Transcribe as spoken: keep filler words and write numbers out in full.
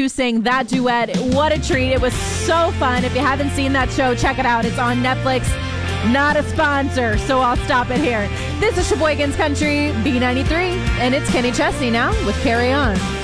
two sang that duet. What a treat. It was so fun. If you haven't seen that show, check it out. It's on Netflix. Not a sponsor, so I'll stop it here. This is Sheboygan's Country, B ninety-three, and it's Kenny Chesney now with Carry On.